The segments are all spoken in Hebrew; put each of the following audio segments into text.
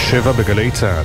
7 בגלי צהל.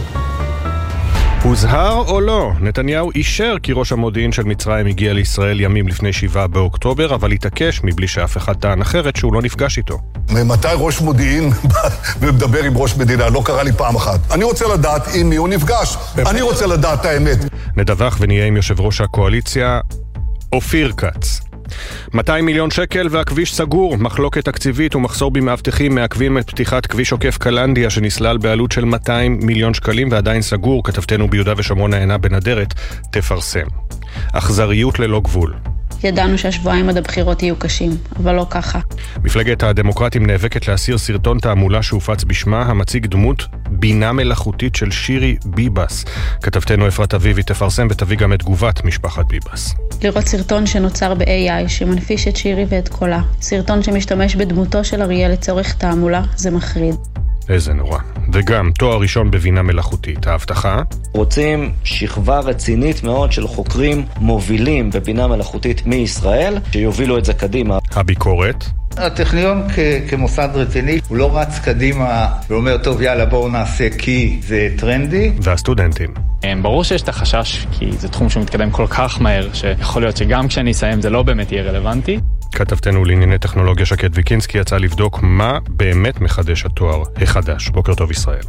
הוזהר או לא? נתניהו אישר כי ראש המודיעין של מצרים הגיע לישראל ימים לפני 7 באוקטובר, אבל התעקש מבלי שאף אחד טען אחרת שהוא לא נפגש איתו. ממתי ראש מודיעין ומדבר עם ראש מדינה? לא קרה לי פעם אחת. אני רוצה לדעת עם מי הוא נפגש. אני רוצה לדעת את האמת. נדווח ונהיה עם יושב ראש הקואליציה, אופיר כץ. 200 מיליון שקל והכביש סגור. מחלוקת תקציבית ומחסור במאבטחים מעכבים את פתיחת כביש עוקף קלנדיה שנסלל בעלות של 200 מיליון שקלים ועדיין סגור. כתבתנו ביהודה ושומרון העינה בנדרת תפרסם. אכזריות ללא גבול. ידענו שהשבועיים עד הבחירות יהיו קשים, אבל לא ככה. מפלגת הדמוקרטים נאבקת להסיר סרטון תעמולה שהופץ בשמה, המציג דמות בינה מלאכותית של שירי ביבס. כתבתנו אפרת אביבי תפרסם ותביא גם את תגובת משפחת ביבס. לראות סרטון שנוצר ב-AI שמנפיש את שירי ואת קולה. סרטון שמשתמש בדמותו של אריה לצורך תעמולה, זה מחריד. איזה נורא. וגם תואר ראשון בבינה מלאכותית. ההבטחה? רוצים שכבה רצינית מאוד של חוקרים מובילים בבינה מלאכותית מישראל, שיובילו את זה קדימה. הביקורת? הטכניון כמוסד רציני, הוא לא רץ קדימה ואומר, טוב, יאללה, בואו נעשה כי זה טרנדי. והסטודנטים? ברור שיש את החשש, כי זה תחום שמתקדם כל כך מהר, שיכול להיות שגם כשאני אסיים זה לא באמת יהיה רלוונטי. כתבתנו לענייני טכנולוגיה שקד ויקינסקי יצא לבדוק מה באמת מחדש התואר החדש. בוקר טוב ישראל.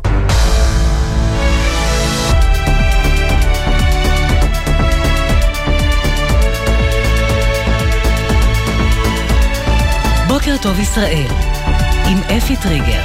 בוקר טוב ישראל עם אפי טריגר.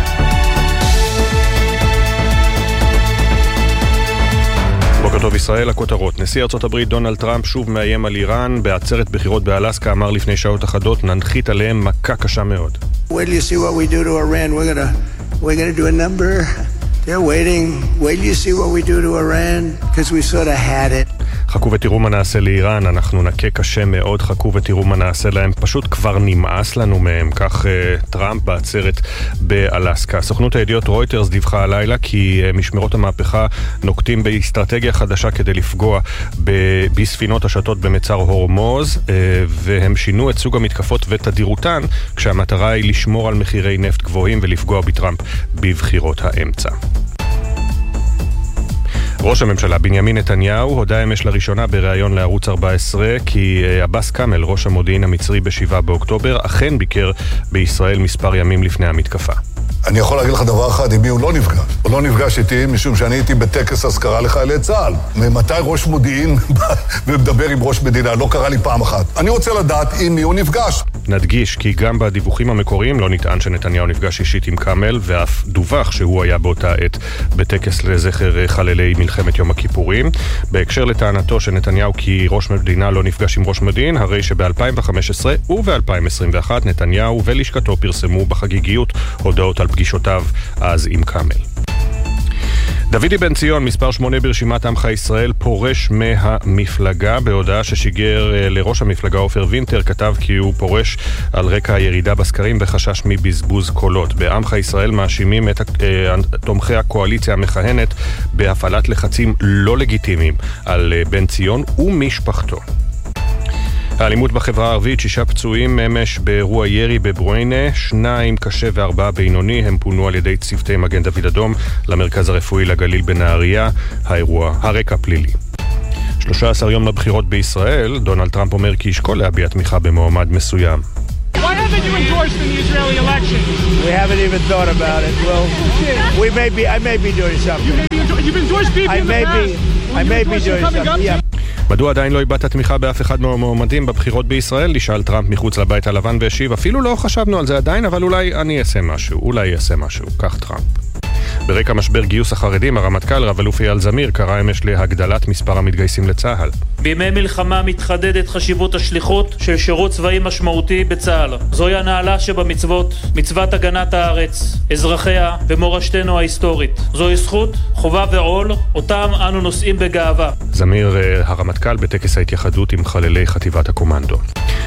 בוקר טוב ישראל, הכותרות. נשיא ארצות הברית דונלד טראמפ שוב מאיים על איראן. בעצרת בחירות באלסקה אמר לפני שעות אחדות, ננחית עליהם מכה קשה מאוד. Wait till you see what we do to Iran. We're gonna do a number. They're waiting. Wait till you see what we do to Iran because we sort of had it. חכו ותראו מה נעשה לאיראן, אנחנו נכה קשה מאוד, חכו ותראו מה נעשה להם, פשוט כבר נמאס לנו מהם, כך טראמפ בעצרת באלסקה. סוכנות הידיעות רויטרס דיווחה הלילה כי משמרות המהפכה נוקטים באסטרטגיה חדשה כדי לפגוע בספינות השטות במצר הורמוז, והם שינו את סוג המתקפות ותדירותן, כשהמטרה היא לשמור על מחירי נפט גבוהים ולפגוע בטראמפ בבחירות האמצע. ראש הממשלה בנימין נתניהו הודע אמש לראשונה בראיון לערוץ 14 כי עבאס כאמל, ראש המודיעין המצרי ב7 באוקטובר, אכן ביקר בישראל מספר ימים לפני המתקפה. אני יכול להגיד לך דבר אחד, עם מי הוא לא נפגש. הוא לא נפגש איתי משום שאני הייתי בטקס אזכרה לחיילי צה"ל. ממתי ראש מודיעין ומדבר עם ראש מדינה? לא קרה לי פעם אחת. אני רוצה לדעת עם מי הוא נפגש. נדגיש כי גם בדיווחים המקוריים לא נטען שנתניהו נפגש אישית עם כאמל, ואף דווח שהוא היה באותה עת בטקס לזכר חללי מלחמת יום הכיפורים. בהקשר לטענתו שנתניהו כי ראש מדינה לא נפגש עם ראש מודיעין, הרי שב-2015 וב-2021 נתניהו ולשכתו פרסמו בחגיגיות הודעות על פגישותיו אז עם כאמל. דוידי בן ציון, מספר 8 ברשימת עמך ישראל, פורש מהמפלגה. בהודעה ששיגר לראש המפלגה עופר וינטר, כתב כי הוא פורש על רקע הירידה בסקרים וחשש מבזבוז קולות. בעמך ישראל מאשימים את תומכי הקואליציה המכהנת בהפעלת לחצים לא לגיטימיים על בן ציון ומשפחתו. האלימות בחברה הערבית, 6 פצועים אמש באירוע ירי בבריינה, 2 קשה ו4 בינוני, הם פונו על ידי צוותי מגן דוד אדום למרכז הרפואי לגליל בנהריה. הרקע פלילי. 13 יום לבחירות בישראל, דונלד טראמפ אומר כי ישקול להביע תמיכה במועמד מסוים. Why haven't you endorsed in the Israeli election? We haven't even thought about it. Well, I may be doing something. You've endorsed people in the past. I may be doing something. Yeah. מדוע עדיין לא הבעת תמיכה באף אחד מהמועמדים בבחירות בישראל? נשאל טראמפ מחוץ לבית הלבן והשיב, אפילו לא חשבנו על זה עדיין, אבל אולי אני אעשה משהו, כך טראמפ. ברקע משבר גיוס החרדים, הרמטכ"ל רב-אלוף אייל זמיר קרא אמש להגדלת מספר המתגייסים לצה"ל. בימי מלחמה מתחדדת חשיבות השליחות של שירות צבאי משמעותי בצה"ל. זוהי הנעלה שבמצוות, מצוות הגנת הארץ, אזרחיה ומורשתנו ההיסטורית. זוהי זכות, חובה ועול, אותם אנו נושאים בגאווה. זמיר הרמטכ"ל בטקס ההתייחדות עם חללי חטיבת הקומנדו.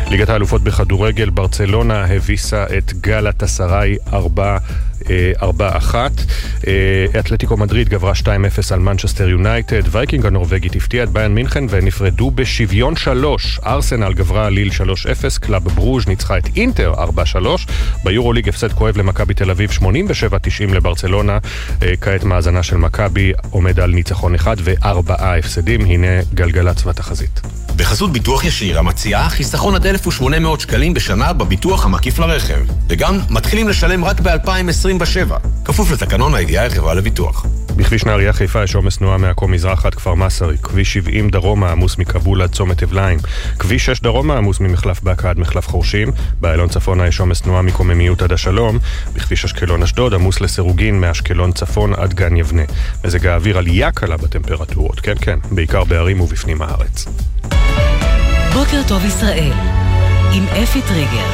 ליגת האלופות בכדורגל, ברצלונה הביסה את גלאטסראי 4-1. אתלטיקו מדריד גברה 2-0 על מנצ'סטר יונייטד. וייקינג הנורווגית הפתיעה את ביירן מינכן ונפרדו בשוויון 3. ארסנל גברה ליל 3-0. קלאב ברוז' ניצחה את אינטר 4-3. ביורוליג הפסד כואב למכבי תל אביב 87-90 לברצלונה. כעת מאזנה של מכבי עומד על ניצחון 1 ו4 הפסדים. הנה גלגלצ והתחזית. בחסות ביטוח ישיר המציעה חיסכון עד 1,800 שקלים בשנה בביטוח המקיף לרכב, וגם מתחילים לשלם רק ב-2027, כפוף לתקנון הידיעה החברה לביטוח. בכביש נהריה חיפה יש עומס תנועה מעכו מזרח עד כפר מסרי, כביש 70 דרומה עמוס מכבול עד צומת אבליים, כביש 6 דרומה עמוס ממחלף באקה עד מחלף חורשים, באילון צפונה יש עומס תנועה מקוממיות עד השלום, בכביש אשקלון אשדוד עמוס לסירוגין מאשקלון צפון עד גן יבנה. מזג האוויר עלייה קלה בטמפרטורות, כן, בעיקר בערים ובפנים הארץ. בוקר טוב ישראל עם אפי טריגר.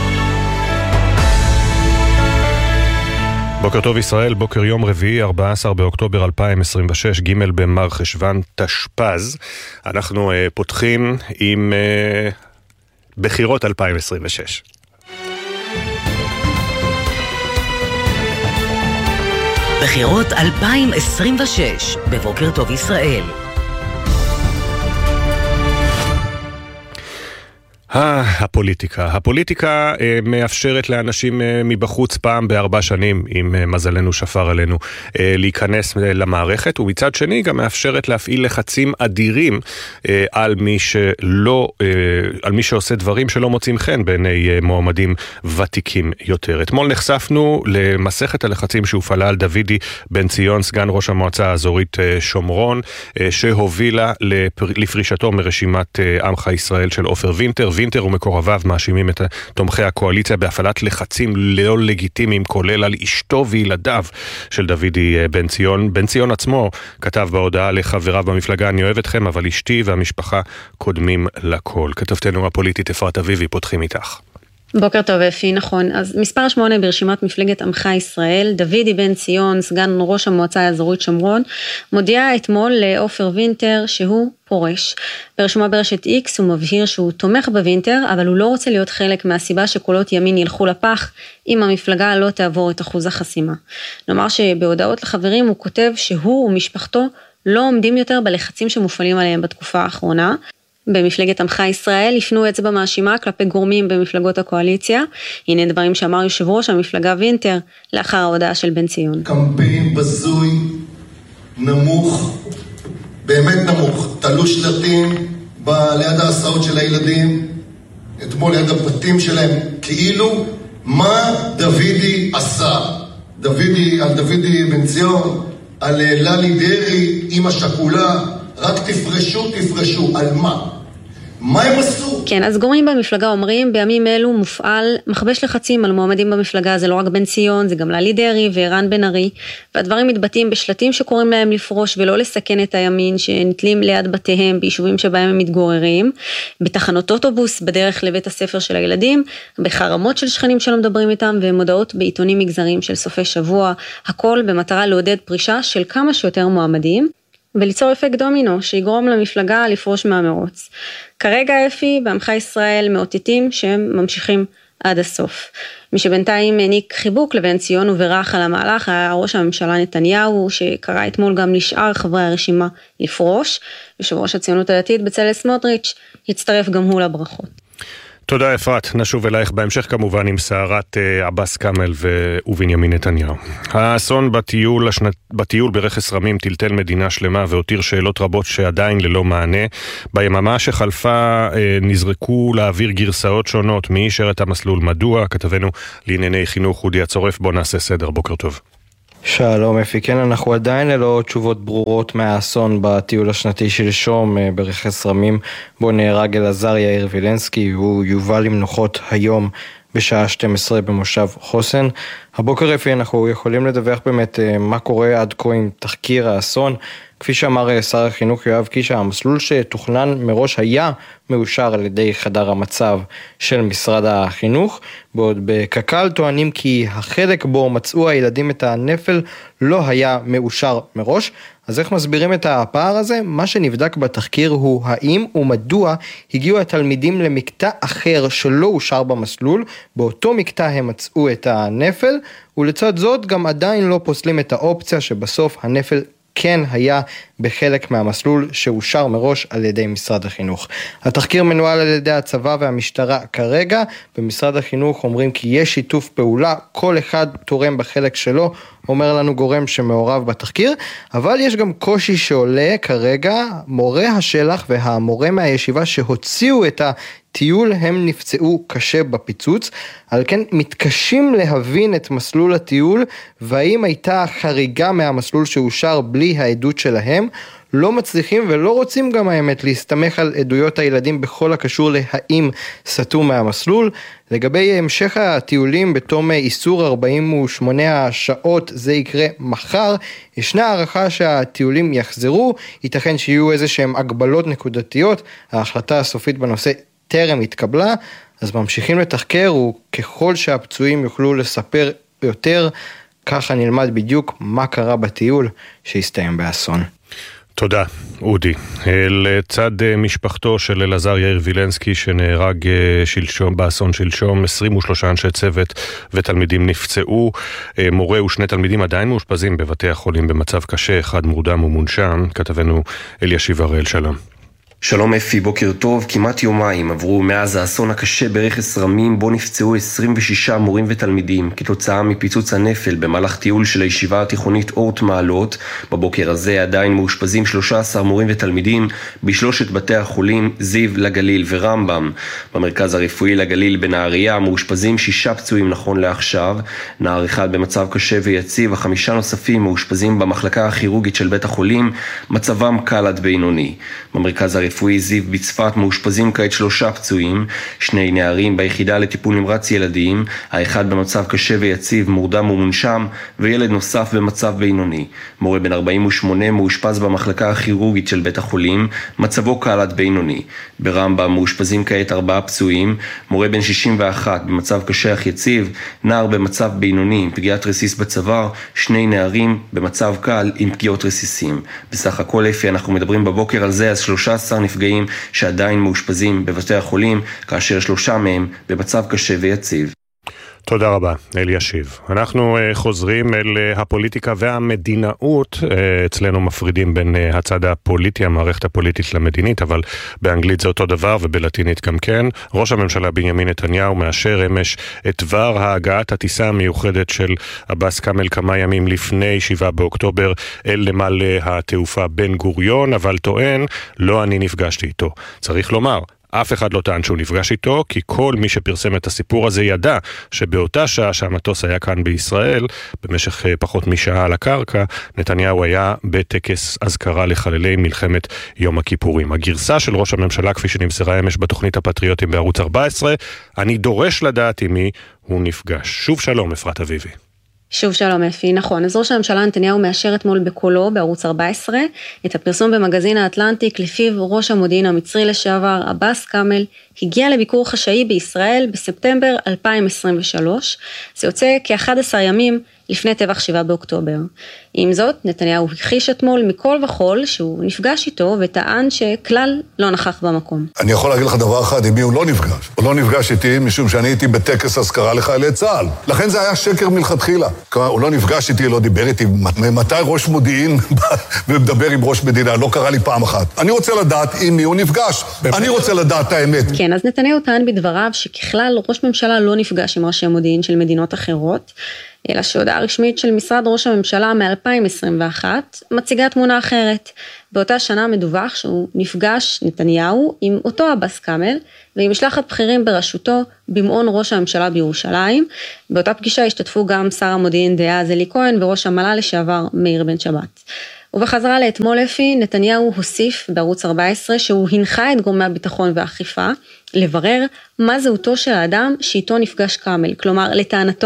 בוקר טוב ישראל, בוקר יום רביעי, 14 באוקטובר 2026, ג' במר חשוון תשפ"ז. אנחנו פותחים עם בחירות 2026. בחירות 2026 בבוקר טוב ישראל. הפוליטיקה מאפשרת לאנשים מבחוץ פעם ב4 שנים, אם מזלנו שפר עלינו, להיכנס למערכת, ומצד שני גם מאפשרת להפעיל לחצים אדירים על מי שעושה דברים שלא מוצאים חן בעיני מועמדים ותיקים יותר. אתמול נחשפנו למסכת הלחצים שהופעלה על דוידי בן ציון, סגן ראש המועצה האזורית שומרון, שהובילה לפרישתו מרשימת עמך ישראל של עופר וינטר. וינטר ומקורביו מאשימים את תומכי הקואליציה בהפעלת לחצים לא לגיטימיים, כולל על אשתו וילדיו של דוידי בן ציון. בן ציון עצמו כתב בהודעה לחבריו במפלגה, אני אוהב אתכם, אבל אשתי והמשפחה קודמים לכל. כתבתנו הפוליטית אפרת אביבי, פותחים איתך. בוקר טוב אפי, נכון. אז מספר 8 ברשימת מפלגת עמך ישראל, דוידי בן ציון, סגן ראש המועצה האזורית שומרון, מודיע אתמול לעופר וינטר שהוא פורש. ברשימה ברשת X הוא מבהיר שהוא תומך בווינטר, אבל הוא לא רוצה להיות חלק מהסיבה שקולות ימין ילכו לפח, אם המפלגה לא תעבור את אחוז החסימה. נאמר שבהודעות לחברים הוא כותב שהוא ומשפחתו לא עומדים יותר בלחצים שמופעלים עליהם בתקופה האחרונה. במפלגת עמך ישראל הפנו אצבע מאשימה כלפי גורמים במפלגות הקואליציה. הנה דברים שאמר יושב ראש המפלגה וינטר לאחר ההודעה של בן ציון. קמפיין בזוי, נמוך, באמת נמוך, תלו שלטים ליד ההסעות של הילדים, אתמול ליד הבתים שלהם, כאילו מה דוידי עשה. על דוידי בן ציון, על ללי דרי, אמא שכולה, רק תפרשו, על מה? מה הם עשו? כן, אז גורמים במפלגה אומרים, בימים אלו מופעל מכבש לחצים על מועמדים במפלגה, זה לא רק בן ציון, זה גם ללי דרי וערן בן ארי, והדברים מתבטאים בשלטים שקוראים להם לפרוש ולא לסכן את הימין שנתלים ליד בתיהם ביישובים שבהם הם מתגוררים, בתחנות אוטובוס, בדרך לבית הספר של הילדים, בחרמות של שכנים שלא מדברים איתם, ומודעות בעיתונים מגזרים של סופי שבוע, הכל במטרה לעודד פרישה של כמה שיותר מועמדים, וליצור אפקט דומינו שיגרום למפלגה לפרוש מהמרוץ. כרגע אפי בעמך ישראל מאותתים שהם ממשיכים עד הסוף. מי שבינתיים העניק חיבוק לבן ציון וברך על המהלך היה ראש הממשלה נתניהו, שקרא אתמול גם לשאר חברי הרשימה לפרוש. יושב ראש הציונות הדתית בצלאל סמוטריץ' הצטרף גם הוא לברכות. תודה אפרת, נשוב אלייך בהמשך כמובן עם סערת עבאס קאמל ובנימין נתניהו. האסון בטיול ברכס רמים טלטל מדינה שלמה והותיר שאלות רבות שעדיין ללא מענה. ביממה שחלפה נזרקו להעביר גרסאות שונות, מי אישר את המסלול, מדוע, כתבנו לענייני חינוך אודי הצורף. בוא נעשה סדר, בוקר טוב. שלום אפי, כן, אנחנו עדיין ללא תשובות ברורות מהאסון בטיול השנתי שלשום ברכס רמים, בו נהרג אלעזר יאיר וילנסקי, והוא יובא למנוחות היום בשעה 12 במושב חוסן. הבוקר אפי אנחנו יכולים לדווח באמת מה קורה עד כה עם תחקיר האסון, כפי שאמר שר החינוך יואב קיש, המסלול שתוכנן מראש היה מאושר על ידי חדר המצב של משרד החינוך, בעוד בקק"ל טוענים כי החלק בו מצאו הילדים את הנפל לא היה מאושר מראש. אז איך מסבירים את הפער הזה? מה שנבדק בתחקיר הוא האם ומדוע הגיעו התלמידים למקטע אחר שלא אושר במסלול, באותו מקטע הם מצאו את הנפל, ולצד זאת גם עדיין לא פוסלים את האופציה שבסוף הנפל כן היה בחלק מהמסלול שאושר מראש על ידי משרד החינוך. התחקיר מנוהל על ידי הצבא והמשטרה כרגע. במשרד החינוך אומרים כי יש שיתוף פעולה, כל אחד תורם בחלק שלו, אומר לנו גורם שמעורב בתחקיר, אבל יש גם קושי שעולה כרגע. מורה השלח והמורה מהישיבה שהוציאו את הטיול הם נפצעו קשה בפיצוץ, על כן מתקשים להבין את מסלול הטיול והאם הייתה חריגה מהמסלול שאושר בלי העדות שלהם. לא מצליחים ולא רוצים גם האמת להסתמך על עדויות הילדים בכל הקשור להאם סטו מהמסלול. לגבי המשך הטיולים בתום איסור 48 השעות, זה יקרה מחר. ישנה הערכה שהטיולים יחזרו, ייתכן שיהיו איזה שהם הגבלות נקודתיות, ההחלטה הסופית בנושא טרם התקבלה, אז ממשיכים לתחקר, וככל שהפצועים יוכלו לספר יותר, ככה נלמד בדיוק מה קרה בטיול שהסתיים באסון. תודה, אודי. לצד משפחתו של אלעזר יאיר וילנסקי שנהרג שלשום, באסון שלשום, 23 אנשי צוות ותלמידים נפצעו. מורה ושני תלמידים עדיין מאושפזים בבתי החולים במצב קשה, אחד מורדם ומונשם. כתבנו אלישיב הראל, שלום. שלום אפי, בוקר טוב. כמעט יומיים עברו מאז האסון הקשה ברכס רמים, בו נפצעו 26 מורים ותלמידים כתוצאה מפיצוץ הנפל במהלך טיול של הישיבה התיכונית אורט מעלות. בבוקר הזה עדיין מאושפזים 13 מורים ותלמידים בשלושת בתי החולים זיו לגליל ורמב"ם. במרכז הרפואי לגליל בנהריה מאושפזים 6 פצועים נכון לעכשיו, נער אחד במצב קשה ויציב, 5 נוספים מאושפזים במחלקה הכירורגית של בית החולים, מצבם קל עד בינוני. במרכז הרפואי זיו בצפת מאושפזים כעת 3 פצועים, 2 נערים ביחידה לטיפול נמרץ ילדים, האחד במצב קשה ויציב, מורדם ומונשם, וילד נוסף במצב בינוני. מורה בן 48 מאושפז במחלקה הכירורגית של בית החולים, מצבו קל עד בינוני. ברמב"ם מאושפזים כעת 4 פצועים, מורה בן 61 במצב קשה אך יציב, נער במצב בינוני עם פגיעת רסיס בצוואר, 2 נערים במצב קל עם פגיעות רסיסים. בסך הכל אפי אנחנו מדברים בבוקר על זה, אז 13 נפגעים שעדיין מאושפזים בבתי החולים, כאשר 3 מהם במצב קשה ויציב. תודה רבה, אלישיב. אנחנו חוזרים אל הפוליטיקה והמדינאות. אצלנו מפרידים בין הצד הפוליטי, המערכת הפוליטית למדינית, אבל באנגלית זה אותו דבר ובלטינית גם כן. ראש הממשלה בנימין נתניהו מאשר אמש את דבר ההגעת הטיסה המיוחדת של עבאס כאמל כמה ימים לפני 7 באוקטובר אל נמל התעופה בן גוריון, אבל טוען, לא אני נפגשתי איתו. צריך לומר, אף אחד לא טען שהוא נפגש איתו, כי כל מי שפרסם את הסיפור הזה ידע שבאותה שעה שהמטוס היה כאן בישראל, במשך פחות משעה על הקרקע, נתניהו היה בטקס אזכרה לחללי מלחמת יום הכיפורים. הגרסה של ראש הממשלה, כפי שנמסרה אמש בתוכנית הפטריוטים בערוץ 14, אני דורש לדעת עם מי הוא נפגש. שוב שלום, אפרת אביבי. שוב שלום אפי, נכון, אז ראש הממשלה נתניהו מאשר אתמול בקולו בערוץ 14 את הפרסום במגזין האטלנטיק לפיו ראש המודיעין המצרי לשעבר עבאס כאמל הגיע לביקור חשאי בישראל בספטמבר 2023, זה יוצא כ-11 ימים לפני טבח 7 באוקטובר. עם זאת, נתניהו הכחיש אתמול מכל וכל שהוא נפגש איתו וטען שכלל לא נכח במקום. אני יכול להגיד לך דבר אחד, עם מי הוא לא נפגש. הוא לא נפגש איתי משום שאני הייתי בטקס אזכרה לחיילי צה"ל. לכן זה היה שקר מלכתחילה. כלומר, הוא לא נפגש איתי, לא דיבר איתי. ממתי ראש מודיעין ומדבר עם ראש מדינה? לא קרה לי פעם אחת. אני רוצה לדעת עם מי הוא נפגש. אני רוצה לדעת את האמת. כן, אז נתניהו טען בדבריו שככלל ראש ממשלה לא נפגש עם ראשי מודיעין של מדינות אחרות, אלא שהודעה רשמית של משרד ראש הממשלה מ-2021 מציגה תמונה אחרת. באותה שנה מדווח שהוא נפגש נתניהו עם אותו עבאס כאמל ועם משלחת בכירים בראשותו במעון ראש הממשלה בירושלים. באותה פגישה השתתפו גם שר המודיעין דאז אלי כהן וראש המל"ל לשעבר מאיר בן שבת. ובחזרה לאתמול אפי, נתניהו הוסיף בערוץ 14 שהוא הנחה את גורמי הביטחון והאכיפה לברר מה זהותו של האדם שאיתו נפגש כאמל. כלומר, לטענתו,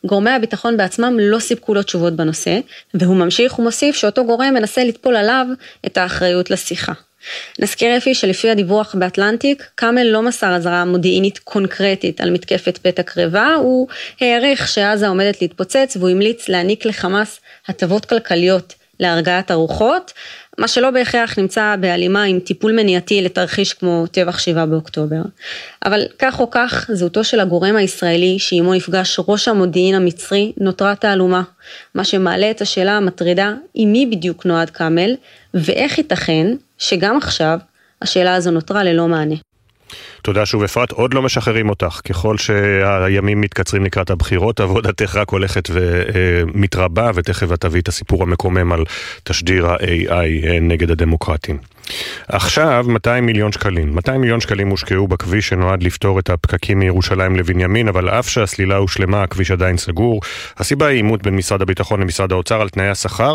גורמי הביטחון בעצמם לא סיפקו לו תשובות בנושא, והוא ממשיך ומוסיף שאותו גורם מנסה לטפול עליו את האחריות לשיחה. נזכיר אפי שלפי הדיווח באטלנטיק, קאמל לא מסר אזהרה מודיעינית קונקרטית על מתקפת פתע קרבה, הוא העריך שעזה עומדת להתפוצץ והוא המליץ להעניק לחמאס הטבות כלכליות להרגעת הרוחות, מה שלא בהכרח נמצא בהלימה עם טיפול מניעתי לתרחיש כמו טבח 7 באוקטובר. אבל כך או כך, זהותו של הגורם הישראלי שעימו נפגש ראש המודיעין המצרי נותרה תעלומה, מה שמעלה את השאלה המטרידה עם מי בדיוק נועד קאמל, ואיך ייתכן שגם עכשיו השאלה הזו נותרה ללא מענה. תודה שוב אפרת, עוד לא משחררים אותך, ככל שהימים מתקצרים לקראת הבחירות, עבודתך רק הולכת ומתרבה, ותכף תביא את הסיפור המקומם על תשדיר ה-AI נגד הדמוקרטים. עכשיו 200 מיליון שקלים. 200 מיליון שקלים הושקעו בכביש שנועד לפתור את הפקקים מירושלים לבנימין, אבל אף שהסלילה הושלמה, הכביש עדיין סגור. הסיבה היא עימות בין משרד הביטחון למשרד האוצר על תנאי השכר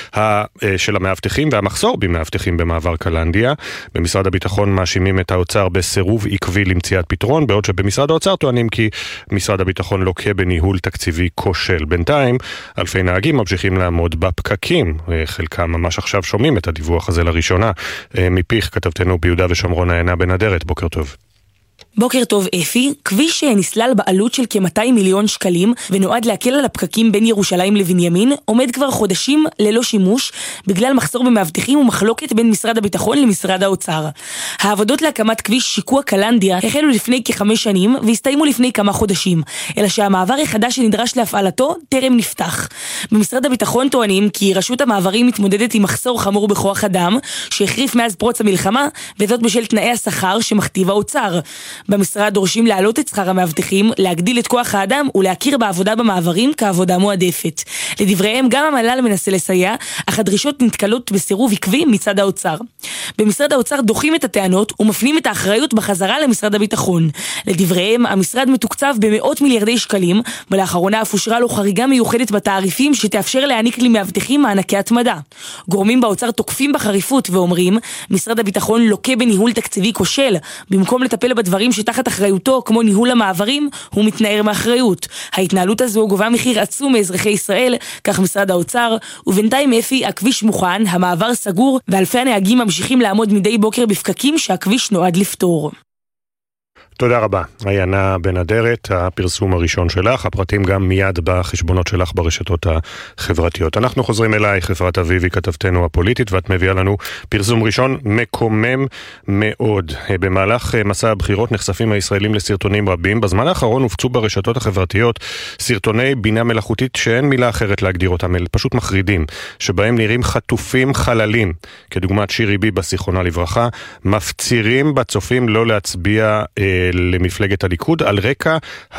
של המאבטחים והמחסור במאבטחים במעבר קלנדיה. במשרד הביטחון מאשימים את האוצר בסירוב עקבי למציאת פתרון, בעוד שבמשרד האוצר טוענים כי משרד הביטחון לוקה בניהול תקציבי כושל. בינתיים, אלפי נהגים ממשיכים לעמוד בפקקים. חלקם ממש עכשיו שומעים את הדיווח הזה לראשונה. מפיך כתבתנו ביהודה ושומרון עיינה בן אדרת, בוקר טוב. בוקר טוב אפי, כביש שנסלל בעלות של כ-200 מיליון שקלים ונועד להקל על הפקקים בין ירושלים לבנימין, עומד כבר חודשים ללא שימוש בגלל מחסור במאבטחים ומחלוקת בין משרד הביטחון למשרד האוצר. העבודות להקמת כביש שיקוע קלנדיה החלו לפני כ5 שנים והסתיימו לפני כמה חודשים, אלא שהמעבר החדש שנדרש להפעלתו טרם נפתח. במשרד הביטחון טוענים כי רשות המעברים מתמודדת עם מחסור חמור בכוח אדם שהחריף מאז פרוץ המלחמה, וזאת בשל תנאי השכר שמכתיב האוצר. במשרד דורשים להעלות את שכר המאבטחים, להגדיל את כוח האדם ולהכיר בעבודה במעברים כעבודה מועדפת. לדבריהם גם המל"ל מנסה לסייע, אך הדרישות נתקלות בסירוב עקבי מצד האוצר. במשרד האוצר דוחים את הטענות ומפנים את האחריות בחזרה למשרד הביטחון. לדבריהם המשרד מתוקצב במאות מיליארדי שקלים, ולאחרונה אף אושרה לו חריגה מיוחדת בתעריפים שתאפשר להעניק למאבטחים מענקי התמדה. גורמים באוצר תוקפים בחריפות ואומרים, משרד הביטחון לוקה בניהול תקציבי כושל, במקום לטפל בדברים שתחת אחריותו, כמו ניהול המעברים, הוא מתנער מאחריות. ההתנהלות הזו גובה מחיר עצום מאזרחי ישראל, כך משרד האוצר, ובינתיים אפי, הכביש מוכן, המעבר סגור, ואלפי הנהגים ממשיכים לעמוד מדי בוקר בפקקים שהכביש נועד לפתור. תודה רבה. עיינה בן אדרת, הפרסום הראשון שלך, הפרטים גם מיד בחשבונות שלך ברשתות החברתיות. אנחנו חוזרים אלייך, אפרת אביבי, כתבתנו הפוליטית, ואת מביאה לנו פרסום ראשון מקומם מאוד. במהלך מסע הבחירות נחשפים הישראלים לסרטונים רבים. בזמן האחרון הופצו ברשתות החברתיות סרטוני בינה מלאכותית שאין מילה אחרת להגדיר אותם, אלה פשוט מחרידים, שבהם נראים חטופים חללים, כדוגמת שירי ביבה, זיכרונה לברכה, מפצירים בצופים לא להצביע למפלגת הליכוד על רקע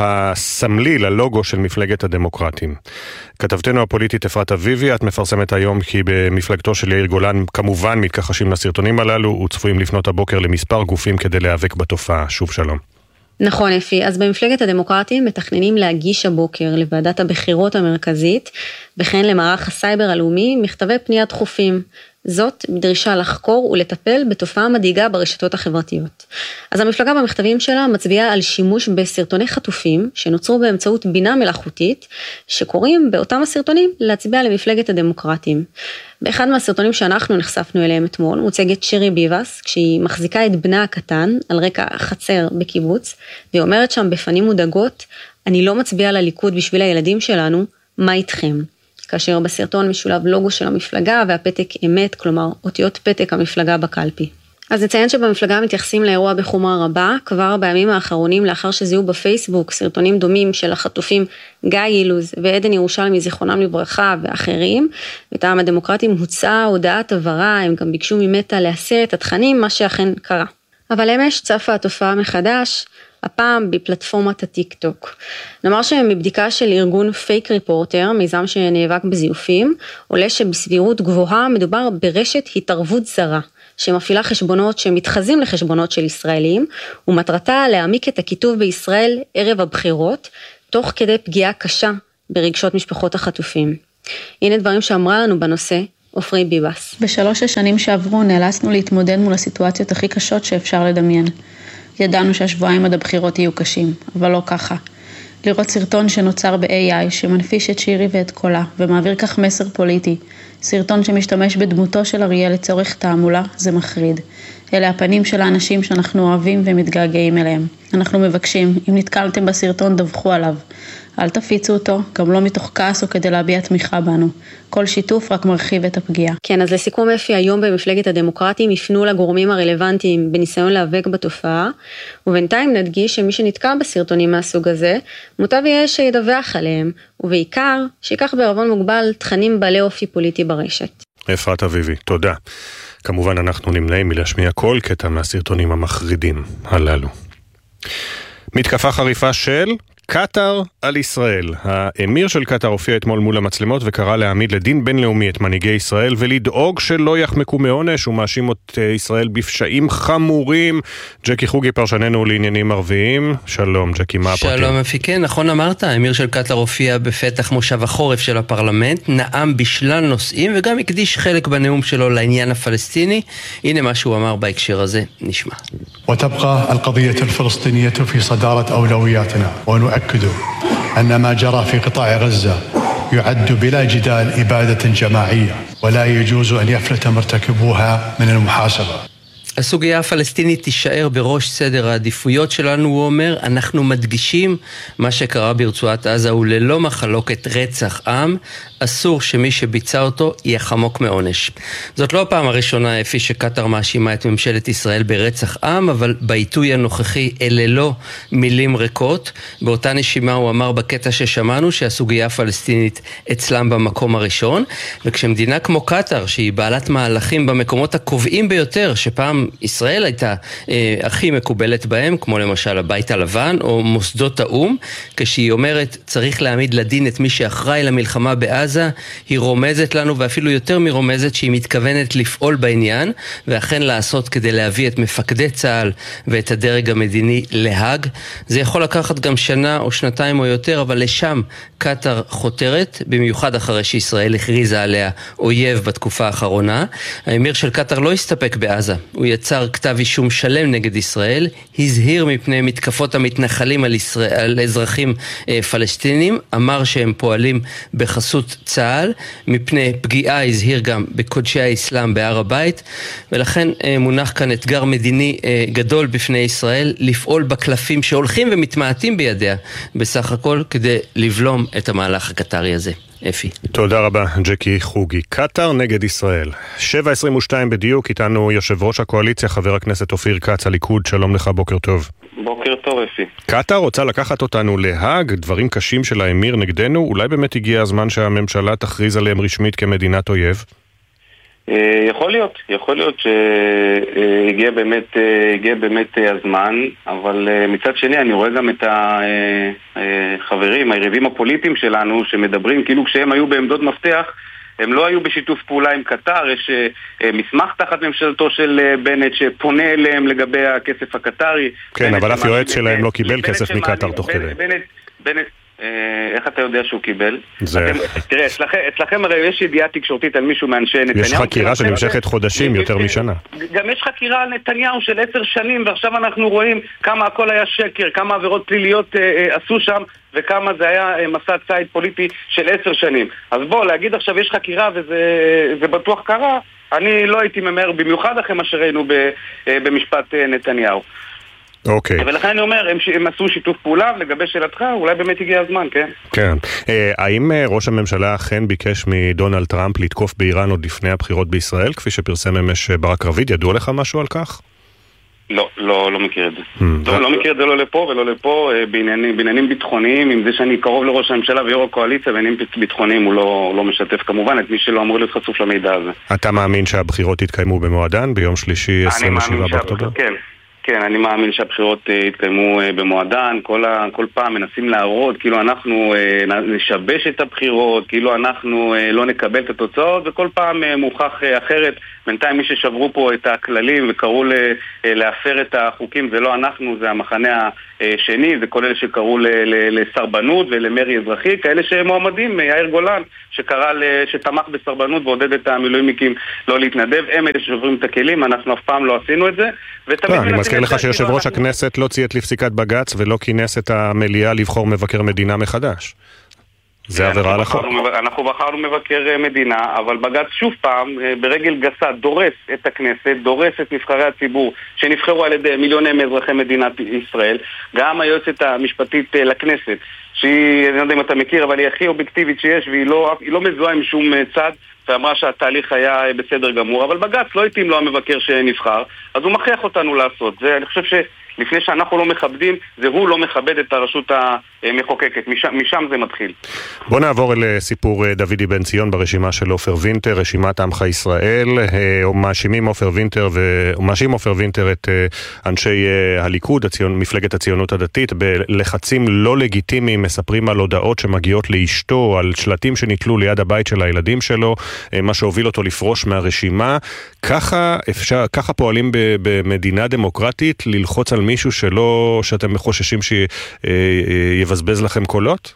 הסמלי ללוגו של מפלגת הדמוקרטים. כתבתנו הפוליטית אפרת אביבי, את מפרסמת היום כי במפלגתו של יאיר גולן כמובן מתכחשים לסרטונים הללו וצפויים לפנות הבוקר למספר גופים כדי להיאבק בתופעה. שוב שלום. נכון אפי, אז במפלגת הדמוקרטים מתכננים להגיש הבוקר לוועדת הבחירות המרכזית וכן למערך הסייבר הלאומי מכתבי פנייה דחופים. זאת בדרישה לחקור ולטפל בתופעה מדאיגה ברשתות החברתיות. אז המפלגה במכתבים שלה מצביעה על שימוש בסרטוני חטופים שנוצרו באמצעות בינה מלאכותית, שקוראים באותם הסרטונים להצביע למפלגת הדמוקרטים. באחד מהסרטונים שאנחנו נחשפנו אליהם אתמול, מוצגת שירי ביבס, כשהיא מחזיקה את בנה הקטן על רקע חצר בקיבוץ, והיא אומרת שם בפנים מודאגות, אני לא מצביעה לליכוד בשביל הילדים שלנו, מה איתכם? כאשר בסרטון משולב לוגו של המפלגה והפתק אמת, כלומר אותיות פתק המפלגה בקלפי. אז נציין שבמפלגה מתייחסים לאירוע בחומרה רבה, כבר בימים האחרונים לאחר שזיהו בפייסבוק סרטונים דומים של החטופים גיא אילוז ועדן ירושלמי זיכרונם לברכה ואחרים. מטעם הדמוקרטים הוצאה הודעת הבהרה, הם גם ביקשו ממטה להסיר את התכנים, מה שאכן קרה. אבל אמש צפה התופעה מחדש, הפעם בפלטפורמת הטיק טוק. נאמר שמבדיקה של ארגון פייק ריפורטר, מיזם שנאבק בזיופים, עולה שבסבירות גבוהה מדובר ברשת התערבות זרה, שמפעילה חשבונות שמתחזים לחשבונות של ישראלים, ומטרתה להעמיק את הכיתוב בישראל ערב הבחירות, תוך כדי פגיעה קשה ברגשות משפחות החטופים. הנה דברים שאמרה לנו בנושא, עופרי ביבס. בשלוש השנים שעברו נאלצנו להתמודד מול הסיטואציות הכי קשות שאפשר לדמיין. ידענו שהשבועיים עד הבחירות יהיו קשים, אבל לא ככה. לראות סרטון שנוצר ב-AI שמנפיש את שירי ואת קולה ומעביר כך מסר פוליטי, סרטון שמשתמש בדמותו של אריאל לצורך תעמולה, זה מחריד. אלה הפנים של האנשים שאנחנו אוהבים ומתגעגעים אליהם. אנחנו מבקשים, אם נתקלתם בסרטון דווחו עליו. אל תפיצו אותו, גם לא מתוך כעס או כדי להביע תמיכה בנו. כל שיתוף רק מרחיב את הפגיעה. כן, אז לסיכום אפי, היום במפלגת הדמוקרטים יפנו לגורמים הרלוונטיים בניסיון להיאבק בתופעה, ובינתיים נדגיש שמי שנתקע בסרטונים מהסוג הזה, מוטב יהיה שידווח עליהם, ובעיקר שיקח בערבון מוגבל תכנים בעלי אופי פוליטי ברשת. אפרת אביבי, תודה. כמובן אנחנו נמנעים מלהשמיע כל קטע מהסרטונים המחרידים הללו. מתקפה חריפה של קטר על ישראל. האמיר של קטר הופיע אתמול מול המצלמות וקרא להעמיד לדין בינלאומי את מנהיגי ישראל ולדאוג שלא יחמקו מעונש. הוא מאשים את ישראל בפשעים חמורים. ג'קי חוגי פרשננו לעניינים ערביים. שלום ג'קי, מה הפרטים? שלום אפיקן, נכון אמרת, האמיר של קטר הופיע בפתח מושב החורף של הפרלמנט, נאם בשלל נושאים וגם הקדיש חלק בנאום שלו לעניין הפלסטיני. הנה מה שהוא אמר בהקשר הזה, נשמע. وتبقى القضية الفلسطينية في صدارة أولوياتنا ونؤكد أن ما جرى في قطاع غزة يعد بلا جدال إبادة جماعية ولا يجوز أن يفلت مرتكبوها من المحاسبة. הסוגיה הפלסטינית תישאר בראש סדר העדיפויות שלנו, הוא אומר, אנחנו מדגישים מה שקרה ברצועת עזה הוא ללא מחלוקת רצח עם, אסור שמי שביצע אותו יחמוק מעונש. זאת לא הפעם הראשונה אפי שקטר מאשימה את ממשלת ישראל ברצח עם, אבל בעיתוי הנוכחי אלה לא מילים ריקות. באותה נשימה הוא אמר בקטע ששמענו שהסוגיה הפלסטינית אצלם במקום הראשון, וכשמדינה כמו קטר שהיא בעלת מהלכים במקומות הקובעים ביותר שפעם ישראל הייתה הכי מקובלת בהם, כמו למשל הבית הלבן או מוסדות האום, כשהיא אומרת צריך להעמיד לדין את מי שאחראי למלחמה בעזה, היא רומזת לנו ואפילו יותר מרומזת שהיא מתכוונת לפעול בעניין, ואכן לעשות כדי להביא את מפקדי צה"ל ואת הדרג המדיני להאג. זה יכול לקחת גם שנה או שנתיים או יותר, אבל לשם קטר חותרת, במיוחד אחרי שישראל הכריזה עליה אויב בתקופה האחרונה. האמיר של קטר לא הסתפק בעזה, הוא יצר כתב אישום שלם נגד ישראל, הזהיר מפני מתקפות המתנחלים על אזרחים פלסטינים, אמר שהם פועלים בחסות צה"ל, מפני פגיעה הזהיר גם בקודשי האסלאם בהר הבית, ולכן מונח כאן אתגר מדיני גדול בפני ישראל, לפעול בקלפים שהולכים ומתמעטים בידיה, בסך הכל כדי לבלום את המהלך הקטרי הזה. אפי. תודה רבה, ג'קי חוגי. קטר נגד ישראל. 7:22 בדיוק, איתנו יושב ראש הקואליציה, חבר הכנסת אופיר כץ, הליכוד. שלום לך, בוקר טוב. בוקר טוב, אפי. קטר רוצה לקחת אותנו להאג, דברים קשים של האמיר נגדנו, אולי באמת הגיע הזמן שהממשלה תכריז עליהם רשמית כמדינת אויב? יכול להיות שהגיע באמת הזמן, אבל מצד שני אני רואה גם את החברים, היריבים הפוליטיים שלנו שמדברים כאילו כשהם היו בעמדות מפתח הם לא היו בשיתוף פעולה עם קטר. יש מסמך תחת ממשלתו של בנט שפונה אליהם לגבי הכסף הקטרי. כן, אבל אף יועץ שלהם לא קיבל כסף מקטר תוך כדי. בנט איך אתה יודע שהוא קיבל? תראה, אצלכם הרי יש ידיעה תקשורתית על מישהו מאנשי נתניהו. יש חקירה שנמשכת חודשים, יותר משנה. גם יש חקירה על נתניהו של 10 שנים, ועכשיו אנחנו רואים כמה הכל היה שקר, כמה עבירות פליליות עשו שם, וכמה זה היה מסע ציד פוליטי של 10 שנים. אז בוא, להגיד עכשיו יש חקירה וזה בטוח קרה, אני לא הייתי ממהר, במיוחד אחרי מה שראינו במשפט נתניהו. אוקיי. ולכן אני אומר, הם עשו שיתוף פעולה, לגבי שאלתך, אולי באמת הגיע הזמן, כן? כן. האם ראש הממשלה אכן ביקש מדונלד טראמפ לתקוף באיראן עוד לפני הבחירות בישראל, כפי שפרסם אמש ברק רביד? ידוע לך משהו על כך? לא מכיר את זה. לא מכיר את זה לא לפה ולא לפה, בעניינים ביטחוניים, עם זה שאני קרוב לראש הממשלה ויו"ר הקואליציה, בעניינים ביטחוניים הוא לא משתף כמובן את מי שלא אמור להיות חשוף למידע הזה. אתה מאמין שהבחירות יתקיימו במועדן ביום שלישי 27 באוקטובר? כן, אני מאמין שהבחירות יתקיימו במועדן. כל פעם מנסים להראות כאילו אנחנו נשבש את הבחירות, כאילו אנחנו לא נקבל את התוצאות, וכל פעם מוכח אחרת. בינתיים מי ששברו פה את הכללים וקראו להפר את החוקים זה לא אנחנו, זה המחנה השני, זה כל אלה שקראו לסרבנות ולמרי אזרחי, כאלה שמועמדים, יאיר גולן שתמך בסרבנות ועודד את המילואימניקים לא להתנדב. הם אלה ששוברים את הכלים, אנחנו אף פעם לא עשינו את זה. אני מזכיר לך שיושב ראש הכנסת לא ציית לפסיקת בג"ץ ולא כינס את המליאה לבחור מבקר מדינה מחדש. זה עבירה על החוק. אנחנו בחרנו מבקר מדינה, אבל בג"ץ שוב פעם ברגל גסה דורס את הכנסת, דורס את נבחרי הציבור שנבחרו על ידי מיליוני מאזרחי מדינת ישראל. גם היועצת המשפטית לכנסת, שהיא, אני לא יודע אם אתה מכיר, אבל היא הכי אובייקטיבית שיש, והיא לא מזוהה עם שום צד, ואמרה שהתהליך היה בסדר גמור, אבל בג"ץ לא התאים לו המבקר שנבחר, אז הוא מכריח אותנו לעשות. זה, אני חושב שלפני שאנחנו לא מכבדים, זה הוא לא מכבד את הרשות המחוקקת, משם זה מתחיל. בוא נעבור אל סיפור דוידי בן ציון ברשימה של עופר וינטר, רשימת עמך ישראל. מאשים עופר וינטר את אנשי הליכוד, מפלגת הציונות הדתית, בלחצים לא לגיטימיים, מספרים על הודעות שמגיעות לאשתו, על שלטים שניתלו ליד הבית של הילדים שלו, מה שהוביל אותו לפרוש מהרשימה. ככה פועלים במדינה דמוקרטית ללחוץ על מישהו שאתם חוששים שיבזבז לכם קולות?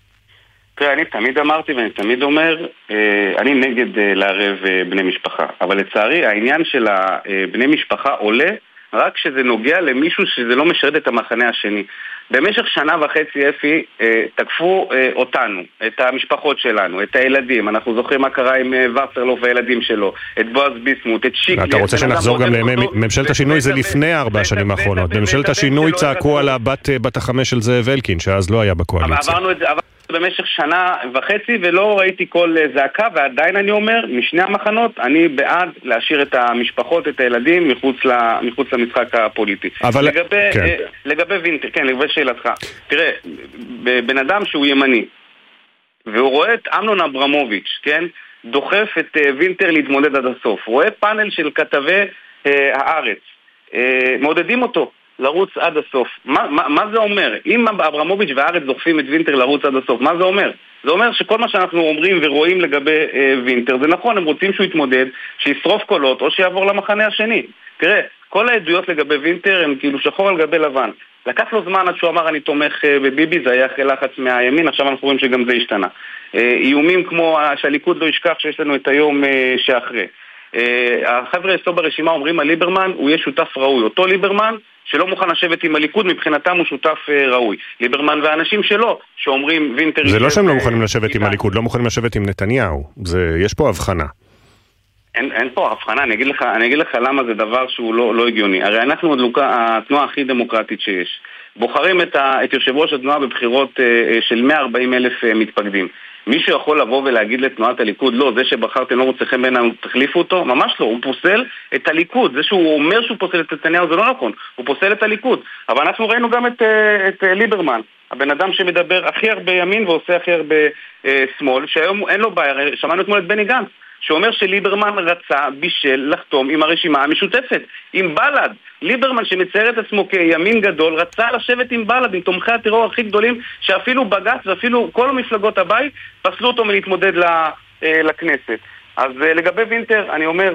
תראה, אני תמיד אמרתי ואני תמיד אומר, אני נגד לערב בני משפחה, אבל לצערי העניין של בני משפחה עולה רק כשזה נוגע למישהו שזה לא משרת את המחנה השני. במשך שנה וחצי אפי תקפו אותנו, את המשפחות שלנו, את הילדים. אנחנו זוכרים מה קרה עם וסרלוף והילדים שלו, את בועז ביסמוט, את שיקלי. אתה רוצה שנחזור גם לממשלת השינוי? זה לפני 4 השנים האחרונות. בממשלת השינוי צעקו על בת החמש של זאב אלקין, שאז לא היה בקואליציה. עברנו את זה במשך שנה וחצי ולא ראיתי כל זעקה, ועדיין אני אומר, משני המחנות אני בעד להשאיר את המשפחות, את הילדים מחוץ למשחק הפוליטי. לגבי וינטר, כן, לגבי שאלתך. תראה, בן אדם שהוא ימני והוא רואה את אמנון אברמוביץ', כן, דוחף את וינטר להתמודד עד הסוף, רואה פאנל של כתבי הארץ, מעודדים אותו לרוץ עד הסוף. מה זה אומר? אם אברמוביץ' והארץ דוחפים את וינטר לרוץ עד הסוף, מה זה אומר? זה אומר שכל מה שאנחנו אומרים ורואים לגבי וינטר זה נכון, הם רוצים שהוא יתמודד, שישרוף קולות או שיעבור למחנה השני. תראה, כל העדויות לגבי וינטר הם כאילו שחור על גבי לבן. לקח לו זמן עד שהוא אמר אני תומך בביבי, זה היה אחרי לחץ מהימין, עכשיו אנחנו רואים שגם זה השתנה. איומים כמו שהליכוד לא ישכח שיש לנו את היום שאחרי. החבר'ה אצלו ברשימה אומרים על ליברמן הוא יהיה שותף ראוי. אותו ליברמן שלא מוכן לשבת עם הליכוד, מבחינתם הוא שותף ראוי. ליברמן והאנשים שלו שאומרים וינטר... זה לא שהם לא מוכנים לשבת עם הליכוד, לא מוכנים לשבת עם נתניהו. יש פה הבחנה. אין פה הבחנה, אני אגיד לך למה זה דבר שהוא לא הגיוני. הרי אנחנו התנועה הכי דמוקרטית שיש. בוחרים את יושב ראש התנועה בבחירות של 140,000 מתפקדים. מישהו יכול לבוא ולהגיד לתנועת הליכוד, לא, זה שבחרתם לא מוצאכם בינינו, תחליפו אותו? ממש לא, הוא פוסל את הליכוד. זה שהוא אומר שהוא פוסל את נתניהו זה לא נכון, הוא פוסל את הליכוד. אבל אנחנו ראינו גם את ליברמן, הבן אדם שמדבר הכי הרבה ימין ועושה הכי הרבה שמאל, שהיום אין לו בעיה. שמענו אתמול את בני גנץ, שאומר שליברמן רצה בישל לחתום עם הרשימה המשותפת, עם בל"ד. ליברמן שמצייר את עצמו כימין גדול רצה לשבת עם בל"ד, עם תומכי הטרור הכי גדולים, שאפילו בג"ץ ואפילו כל המפלגות הבית פסלו אותו מלהתמודד לכנסת. אז לגבי וינטר אני אומר,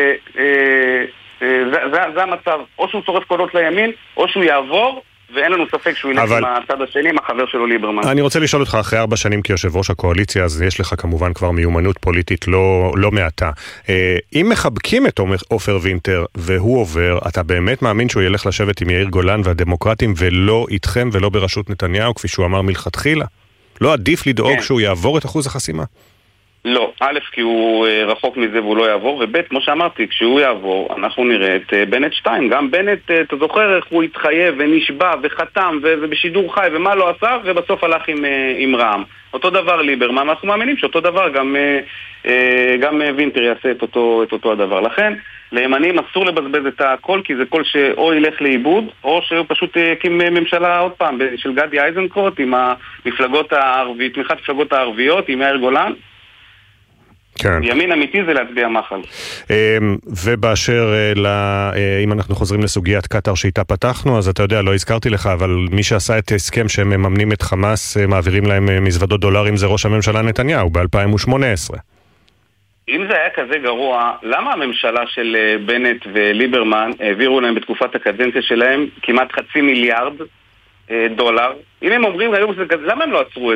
זה המצב, או שהוא צורף קולות לימין או שהוא יעבור, ואין לנו ספק שהוא ילך עם הצד השני, עם החבר שלו ליברמן. אני רוצה לשאול אותך, אחרי 4 שנים כיושב ראש הקואליציה, אז יש לך כמובן כבר מיומנות פוליטית לא מעטה. אם מחבקים את עופר וינטר והוא עובר, אתה באמת מאמין שהוא ילך לשבת עם יאיר גולן והדמוקרטים ולא איתכם ולא בראשות נתניהו, כפי שהוא אמר מלכתחילה? לא עדיף לדאוג שהוא יעבור את אחוז החסימה? לא, א', כי הוא רחוק מזה והוא לא יעבור, וב', כמו שאמרתי, כשהוא יעבור, אנחנו נראה את בנט 2. גם בנט, אתה זוכר איך הוא התחייב ונשבע וחתם ובשידור חי ומה לא עשה, ובסוף הלך עם רע"מ. אותו דבר ליברמן, אנחנו מאמינים שאותו דבר גם וינטר יעשה את אותו הדבר. לכן, לימנים אסור לבזבז את הכל, כי זה קול שאו ילך לאיבוד, או שהוא פשוט יקים ממשלה עוד פעם, של גדי איזנקוט, עם המפלגות הערביות, תמיכת מפלגות הערביות, עם יאיר גולן. כן. ימין אמיתי זה להצביע מחל. ובאשר אם אנחנו חוזרים לסוגיית קטר שאיתה פתחנו, אז אתה יודע, לא הזכרתי לך, אבל מי שעשה את הסכם שהם מממנים את חמאס, מעבירים להם מזוודות דולרים, זה ראש הממשלה נתניהו ב-2018. אם זה היה כזה גרוע, למה הממשלה של בנט וליברמן העבירו להם בתקופת הקדנציה שלהם כמעט $500 מיליארד? אם הם אומרים היום שזה כזה, למה הם לא עצרו את זה?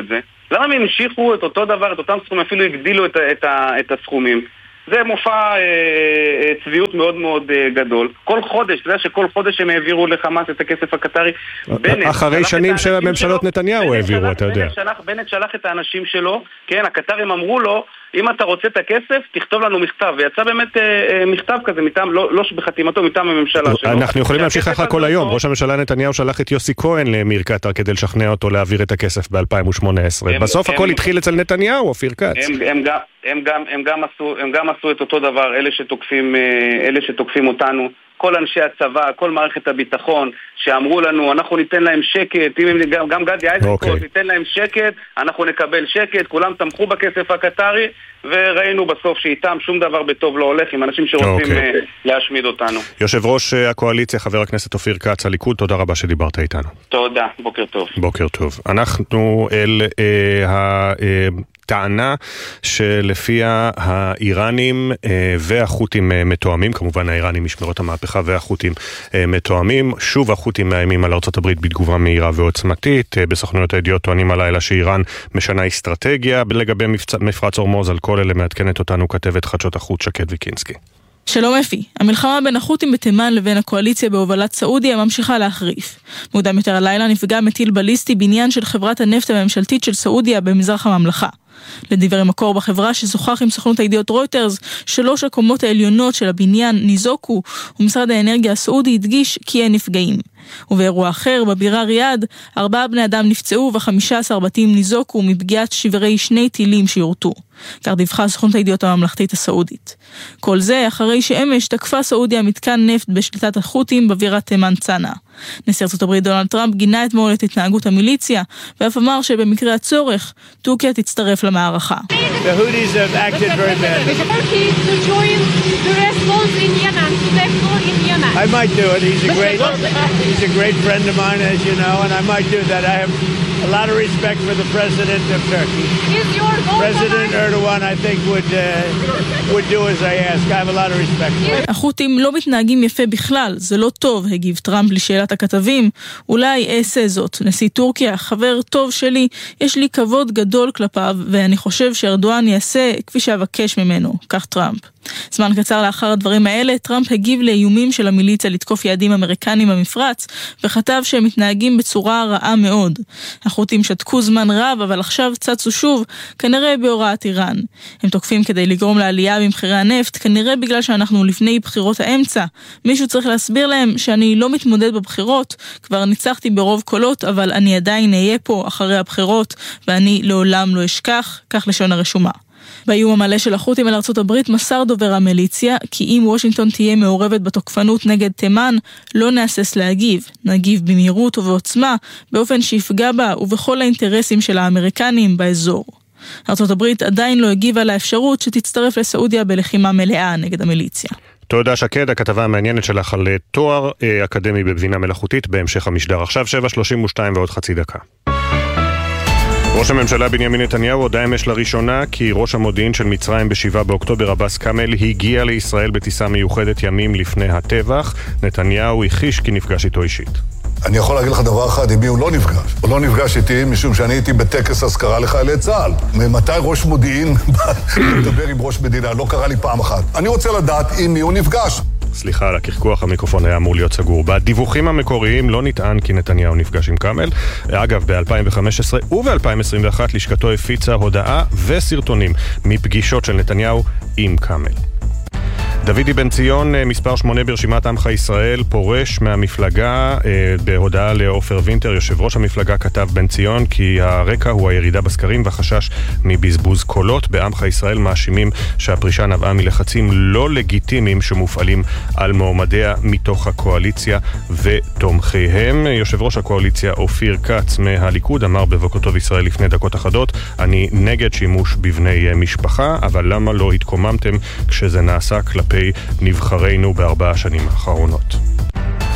למה הם המשיכו את אותו דבר, את אותם סכומים, אפילו הגדילו את הסכומים? זה מופע צביעות מאוד מאוד גדול. כל חודש, אתה יודע שכל חודש הם העבירו לחמאס את הכסף הקטרי. אחרי שנים של הממשלות נתניהו העבירו, אתה יודע. בנט שלח את האנשים שלו, כן, הקטרים אמרו לו, אם אתה רוצה את הכסף, תכתוב לנו מכתב. ויצא באמת מכתב כזה, לא בחתימתו, מטעם הממשלה שלו. אנחנו יכולים להמשיך ככה כל היום. ראש הממשלה נתניהו שלח את יוסי כהן למיר קטר כדי לשכנע אותו להעביר את הכסף ב-2018. בסוף הכל התחיל אצל נתניהו, אופיר כץ. הם גם עשו את אותו דבר, אלה שתוקפים אותנו, כל אנשי הצבא, כל מערכת הביטחון, שאמרו לנו, אנחנו ניתן להם שקט, גם גדי איזנקוט, ניתן להם שקט, אנחנו נקבל שקט, כולם תמכו בכסף הקטרי, וראינו בסוף שאיתם שום דבר בטוב לא הולך, עם אנשים שרוצים להשמיד אותנו. יושב ראש הקואליציה, חבר הכנסת אופיר כץ, הליכוד, תודה רבה שדיברת איתנו. תודה, בוקר טוב. בוקר טוב. אנחנו אל טענה שלפיה האיראנים והחות'ים מתואמים, כמובן האיראנים משמרות המהפכה והחות'ים מתואמים, שוב החות'ים מאיימים על ארצות הברית בתגובה מהירה ועוצמתית, בסוכנויות הידיעות טוענים הלילה שאיראן משנה אסטרטגיה, לגבי מפרץ הורמוז, על כל אלה מעדכנת אותנו כתבת חדשות החוץ שקד ויקינסקי. שלום אפי, המלחמה בין החות'ים בתימן לבין הקואליציה בהובלת סעודיה ממשיכה להחריף. מוקדם יותר הלילה נפגע מטיל בליסטי בניין של חברת הנפט הממשלתית של סעודיה במזרח הממלכה. לדברי מקור בחברה ששוחח עם סוכנות הידיעות רויטרס, 3 הקומות העליונות של הבניין ניזוקו, ומשרד האנרגיה הסעודי הדגיש כי אין נפגעים. ובאירוע אחר, בבירה ריאד, 4 בני אדם נפצעו ו15 בתים ניזוקו מפגיעת שברי 2 טילים שיורטו. כך דיווחה סוכנות הידיעות הממלכתית הסעודית. כל זה אחרי שאמש תקפה סעודיה מתקן נפט בשליטת החות'ים בבירת תימן צנעא. נשיא ארצות הברית דונלד טראמפ גינה אתמול את התנהגות המיליציה, ואף אמר שבמקרה הצורך, טורקיה תצטרף למערכה. The Houthis have acted very badly. Turkey to join the response in Yemen, to the war in Yemen. I might do it. He's a great friend of mine, as you know, and I might do that. I have a lot of respect for the president of Turkey. President Erdogan, I think, would do as I ask. I have a lot of respect. החות'ים לא מתנהגים יפה בכלל, זה לא טוב, הגיב טראמפ לשאלת הכתבים. אולי אעשה זאת. נשיא טורקיה, חבר טוב שלי, יש לי כבוד גדול כלפיו, ואני חושב שארדואן יעשה כפי שאבקש ממנו, כך טראמפ. זמן קצר לאחר הדברים האלה, טראמפ הגיב לאיומים של המיליציה לתקוף יעדים אמריקנים במפרץ, וכתב שהם מתנהגים בצורה רעה מאוד. החות'ים שתקו זמן רב, אבל עכשיו צצו שוב, כנראה בהוראת איראן. הם תוקפים כדי לגרום לעלייה במחירי הנפט, כנראה בגלל שאנחנו לפני בחירות האמצע. מישהו צריך להסביר להם שאני לא מתמודד בבחירות, כבר ניצחתי ברוב קולות, אבל אני עדיין אהיה פה אחרי הבחירות, ואני לעולם לא אשכח, כך לשון הרשומה. באיום המלא של החות'ים אל ארצות הברית מסר דובר המיליציה כי אם וושינגטון תהיה מעורבת בתוקפנות נגד תימן, לא נאסס להגיב. נגיב במהירות ובעוצמה, באופן שיפגע בה ובכל האינטרסים של האמריקנים באזור. ארצות הברית עדיין לא הגיבה לאפשרות שתצטרף לסעודיה בלחימה מלאה נגד המיליציה. תודה שקד, הכתבה המעניינת שלך על תואר אקדמי בבינה מלאכותית בהמשך המשדר. עכשיו 7:32 ועוד חצי דקה. ראש הממשלה בנימין נתניהו הודע אמש לראשונה כי ראש המודיעין של מצרים ב7 באוקטובר עבאס כאמל הגיע לישראל בטיסה מיוחדת ימים לפני הטבח. נתניהו הכחיש כי נפגש איתו אישית. אני יכול להגיד לך דבר אחד, עם מי הוא לא נפגש. הוא לא נפגש איתי משום שאני הייתי בטקס אזכרה לחיילי צה"ל. ממתי ראש מודיעין מדבר עם ראש מדינה? לא קרה לי פעם אחת. אני רוצה לדעת עם מי הוא נפגש. סליחה על הקרקוח, המיקרופון היה אמור להיות סגור. בדיווחים המקוריים לא נטען כי נתניהו נפגש עם כאמל. אגב, ב-2015 וב-2021 לשכתו הפיצה הודעה וסרטונים מפגישות של נתניהו עם כאמל. דוידי בן ציון, מספר 8 ברשימת עמך ישראל, פורש מהמפלגה. בהודעה לעופר וינטר, יושב ראש המפלגה, כתב בן ציון כי הרקע הוא הירידה בסקרים והחשש מבזבוז קולות. בעמך ישראל מאשימים שהפרישה נבעה מלחצים לא לגיטימיים שמופעלים על מועמדיה מתוך הקואליציה ותומכיהם. יושב ראש הקואליציה אופיר כץ מהליכוד אמר בבוקר טוב ישראל לפני דקות אחדות, אני נגד שימוש בבני משפחה, אבל למה לא התקוממתם כשזה נעשה כלפי נבחרינו ב4 השנים האחרונות.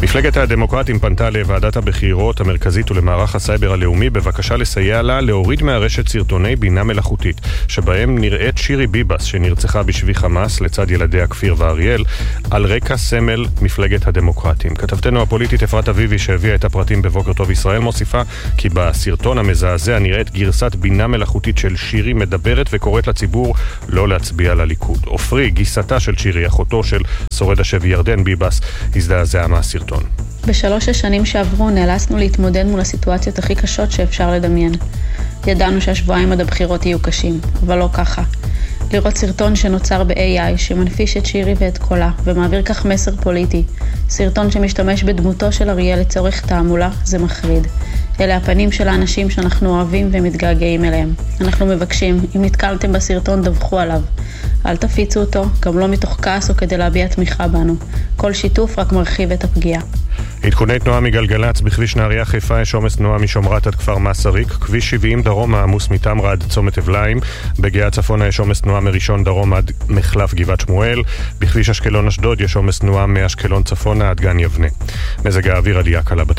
מפלגת הדמוקרטים פנתה לוועדת הבחירות המרכזית ולמערך הסייבר הלאומי בבקשה לסייע לה להוריד מהרשת סרטוני בינה מלאכותית, שבהם נראית שירי ביבס שנרצחה בשבי חמאס לצד ילדיה כפיר ואריאל, על רקע סמל מפלגת הדמוקרטים. כתבתנו הפוליטית אפרת אביבי שהביאה את הפרטים בבוקר טוב ישראל מוסיפה כי בסרטון המזעזע נראית גרסת בינה מלאכותית של שירי מדברת וקוראת לציבור לא להצביע לליכוד. עופרי, גיסתה של שירי, אחותו של שורד השבי ירדן ביבס, הזדעזעה מהסרטון. בשלוש השנים שעברו נאלצנו להתמודד מול הסיטואציות הכי קשות שאפשר לדמיין. ידענו שהשבועיים עד הבחירות יהיו קשים, אבל לא ככה. לראות סרטון שנוצר ב-AI שמנפיש את שירי ואת קולה ומעביר כך מסר פוליטי, סרטון שמשתמש בדמותו של אריאל לצורך תעמולה, זה מחריד. אלה הפנים של האנשים שאנחנו אוהבים ומתגעגעים אליהם. אנחנו מבקשים, אם נתקלתם בסרטון דווחו עליו. אל תפיצו אותו, גם לא מתוך כעס או כדי להביע תמיכה בנו. כל שיתוף רק מרחיב את הפגיעה. עדכוני תנועה מגלגלץ, בכביש נהריה חיפה יש עומס תנועה משומרת עד כפר מסריק, כביש 70 דרום עמוס מתמרה עד צומת אבליים, בגאה צפונה יש עומס תנועה מראשון דרום עד מחלף גבעת שמואל, בכביש אשקלון אשדוד יש עומס תנועה מאשקלון צפונה עד גן יבנה. מזג האוויר עלייה קלה